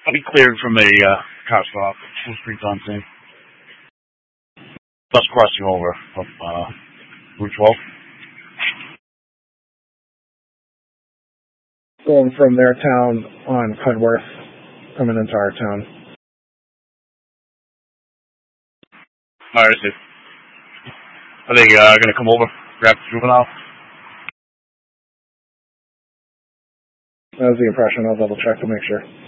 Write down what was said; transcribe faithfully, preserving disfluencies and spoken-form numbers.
I'll be cleared from a uh, car stop. Full streets on scene. Bus crossing over from uh, Route twelve. Going from their town on Cudworth, coming into our town. Alright, I see. Are they uh, going to come over, grab the juvenile? That was the impression. I'll double check to make sure.